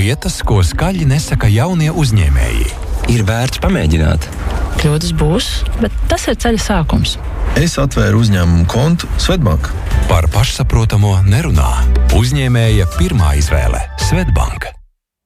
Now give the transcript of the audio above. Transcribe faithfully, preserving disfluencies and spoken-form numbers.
lietas, ko skaļi nesaka jaunie uzņēmēji. Ir vērts pamēģināt. Kļūdas būs, bet tas ir ceļa sākums. Es atvēru uzņēmumu kontu Svetbank. Par pašsaprotamo nerunā. Uzņēmēja pirmā izvēle – Svetbank.